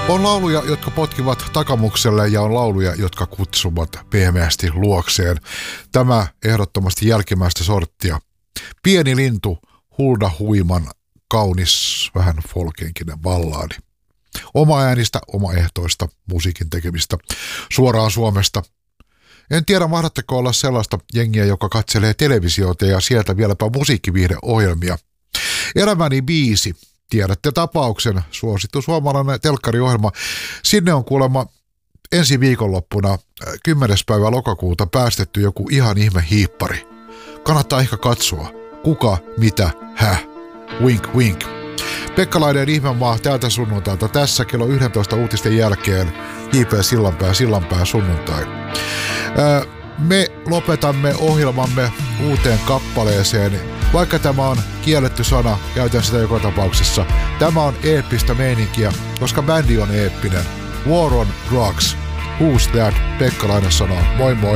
On lauluja, jotka potkivat takamukselle ja on lauluja, jotka kutsuvat pehmeästi luokseen. Tämä ehdottomasti jälkimmäistä sorttia. Pieni lintu, Hulda Huiman kaunis, vähän folkenkinen ballaadi. Oma äänistä, oma ehtoista musiikin tekemistä. Suoraan Suomesta. En tiedä, mahdatteko olla sellaista jengiä, joka katselee televisiota ja sieltä vieläpä musiikkiviihdeohjelmia. Elämäni biisi. Tiedätte tapauksen, suosittu suomalainen telkkariohjelma. Sinne on kuulemma ensi viikonloppuna 10. päivä lokakuuta päästetty joku ihan ihme hiippari. Kannattaa ehkä katsoa. Kuka, mitä, wink wink. Pekkalainen ihmemaa täältä sunnuntailta tässä kello 11 uutisten jälkeen. J.P. Sillanpää sunnuntai. Me lopetamme ohjelmamme uuteen kappaleeseen. Vaikka tämä on kielletty sana, käytän sitä joka tapauksessa. Tämä on eeppistä meininkiä, koska bändi on eeppinen. War on Drugs. Who's that? Pekkalainen sanoo. Moi moi.